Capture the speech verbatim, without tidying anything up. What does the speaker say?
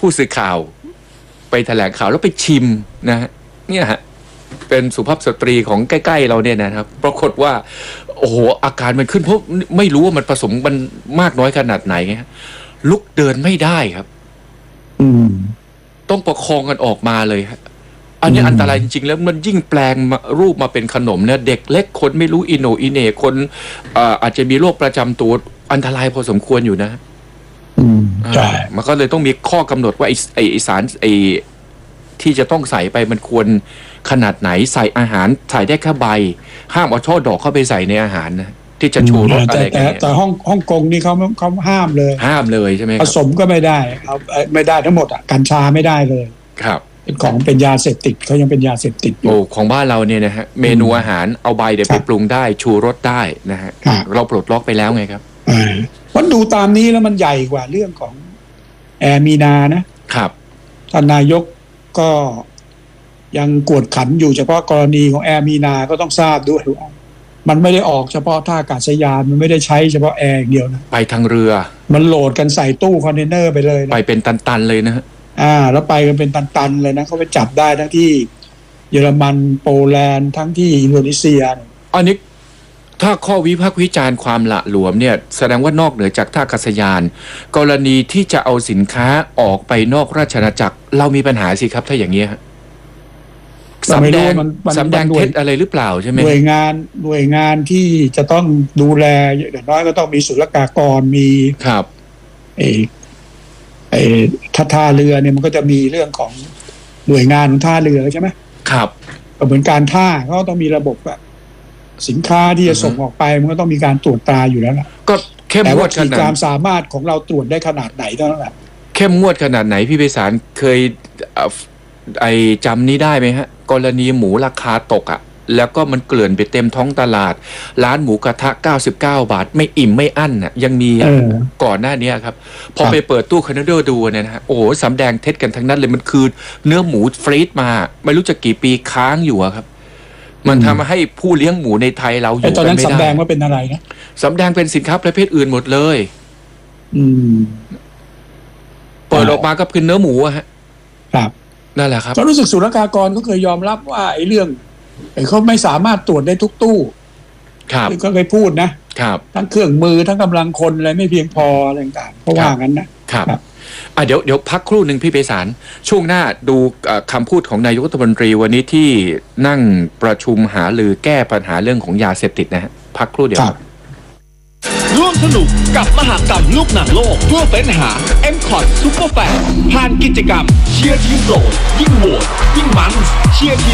ผู้สื่อข่าวไปแถลงข่าวแล้วไปชิมนะฮะเนี่ยฮะเป็นสุภาพสตรีของใกล้ๆเราเนี่ยนะครับปรากฏว่าโอ้โหอาการมันขึ้นเพราะไม่รู้ว่ามันผสมมันมากน้อยขนาดไหนไงลุกเดินไม่ได้ครับอืมต้องประคองกันออกมาเลยฮะอันนี้อันตรายจริงๆแล้วมันยิ่งแปลงรูปมาเป็นขนมเนี่ยเด็กเล็กคนไม่รู้อิโนอิเน่คนอาจจะมีโรคประจำตัวอันตรายพอสมควรอยู่นะอืมใช่มันก็เลยต้องมีข้อกำหนดว่าไอ้ไอ้สารไอ้ที่จะต้องใส่ไปมันควรขนาดไหนใส่อาหารใส่ได้แค่ใบห้ามเอาช่อดอกเข้าไปใส่ในอาหารนะที่จะชูรสอะไรกันเนี่ยแต่ฮ่องฮ่องกงนี่เขาเขาห้ามเลยห้ามเลยใช่ไหมผสมก็ไม่ได้เอาไม่ได้ทั้งหมดอ่ะกัญชาไม่ได้เลยครับเป็นของเป็นยาเสพติดเขายังเป็นยาเสพติดอยู่โอ้ของบ้านเราเนี่ยนะฮะเมนูอาหารเอาใบเดี๋ยวไปปรุงได้ชูรสได้นะฮะเราปลดล็อกไปแล้วไงครับมันดูตามนี้แล้วมันใหญ่กว่าเรื่องของแอร์มีนานะครับท่านนายกก็ยังกวดขันอยู่เฉพาะกรณีของแอร์มีนาก็ต้องทราบด้วยว่ามันไม่ได้ออกเฉพาะท่าอากาศยานมันไม่ได้ใช้เฉพาะแอร์อย่างเดียวนะไปทางเรือมันโหลดกันใส่ตู้คอนเทนเนอร์ไปเลยนะไปเป็นตันๆเลยนะฮะอ่าแล้วไปกันเป็นตันๆเลยนะเขาไปจับได้ทั้งที่เยอรมันโปแลนด์ทั้งที่อินโดนีเซียอันนี้ถ้าข้อวิพากษ์วิจารณ์ความหละหลวมเนี่ยแสดงว่านอกเหนือจากท่าอากาศยานกรณีที่จะเอาสินค้าออกไปนอกราชอาณาจักรเรามีปัญหาสิครับถ้าอย่างนี้ฮะสำแดงสำแดงเท็จอะไรหรือเปล่าใช่ไหมหน่วยงานหน่วยงานที่จะต้องดูแลอย่างน้อยก็ต้องมีศุลกากรมีครับไอ้ไอ้ท่าท่าเรือเนี่ยมันก็จะมีเรื่องของหน่วยงานท่าเรือใช่ไหมครับเหมือนการท่าเขาต้องมีระบบแบบสินค้าที่จะส่งออกไปมันก็ต้องมีการตรวจตราอยู่แล้วล่ะก็เข้มงวดขนาดความสามารถของเราตรวจได้ขนาดไหนเท่านั้นแหละเข้มงวดขนาดไหนพี่ไพศาลเคยไอจำนี้ได้ไหมฮะกรณีหมูราคาตกอ่ะแล้วก็มันเกลื่อนไปเต็มท้องตลาดร้านหมูกระทะเก้าสิบเก้าบาทไม่อิ่มไม่อั้นน่ะยังมีก่อนหน้านี้ครับพอไปเปิดตู้คอนเทนเนอร์ดูเนี่ยนะฮะโอ้โหสำแดงเท็จกันทั้งนั้นเลยมันคือเนื้อหมูฟรีซมาไม่รู้จะกี่ปีค้างอยู่ครับมันทำให้ผู้เลี้ยงหมูในไทยเราอยู่กันไม่ได้ตอนนั้นสำแดงว่าเป็นอะไรนะสำแดงเป็นสินค้าประเภทอื่นหมดเลยอืมเปิดออกมาก็คือเนื้อหมูอะฮะครับนั่นแหละครับก็รู้สึกศุลกากรก็เคยยอมรับว่าไอ้เรื่องไอ้เขาไม่สามารถตรวจได้ทุกตู้ครับก็เคยพูดนะครับทั้งเครื่องมือทั้งกำลังคนอะไรไม่เพียงพออะไรต่างๆเพราะว่างั้นนะครับอ่ะเดี๋ยวเดี๋ยวพักครู่หนึ่งพี่ไพศาลช่วงหน้าดูคำพูดของนายกรัฐมนตรีวันนี้ที่นั่งประชุมหารือแก้ปัญหาเรื่องของยาเสพติดนะฮะพักครู่เดียวร่วมสนุกกับมหกรรมลูกหนังโลกทั่วเฟ้นหา เอ็ม คอท Super Fan ผ่านกิจกรรมเชียร์ทีมโปรดยิ่งโหวตยิ่งมันเชียร์ที